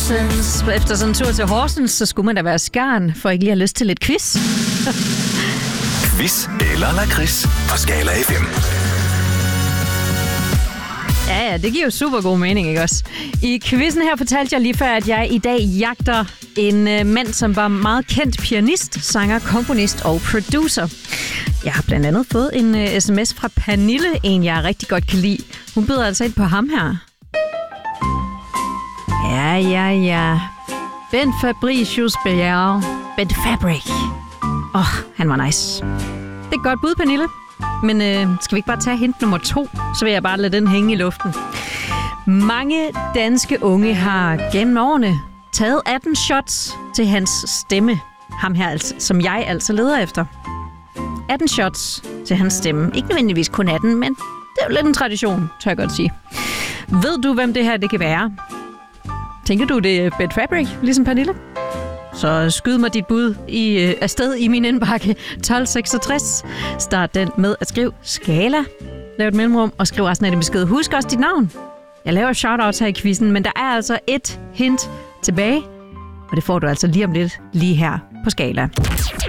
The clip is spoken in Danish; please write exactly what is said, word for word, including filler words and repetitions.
Horsens. Efter sådan en tur til Horsens, så skulle man da være skarn, for ikke lige at have lyst til lidt quiz. Quiz eller lakrids på Skala F M. Ja, ja, det giver jo super god mening, ikke også? I quizzen her fortalte jeg lige før, at jeg i dag jagter en øh, mand, som var meget kendt pianist, sanger, komponist og producer. Jeg har blandt andet fået en øh, sms fra Pernille, en jeg rigtig godt kan lide. Hun byder altså ind på ham her. Ja, ja, ja. Ben Fabricius Bjerre. Ben Fabric. Åh, oh, han var nice. Det er et godt bud, Pernille. Men øh, skal vi ikke bare tage hint nummer to, så vil jeg bare lade den hænge i luften. Mange danske unge har gennem årene taget atten shots til hans stemme. Ham her, altså, som jeg altså leder efter. atten shots til hans stemme. Ikke nødvendigvis kun atten, men det er jo lidt en tradition, tør jeg godt sige. Ved du, hvem det her det kan være? Tænker du, det er Ben Fabric, ligesom Pernille? Så skyd mig dit bud i, øh, afsted i min indbakke tolv seksogtres. Start den med at skrive Skala. Lav et mellemrum og skriv resten af det besked. Husk også dit navn. Jeg laver shoutouts her i quizzen, men der er altså et hint tilbage. Og det får du altså lige om lidt, lige her på Skala.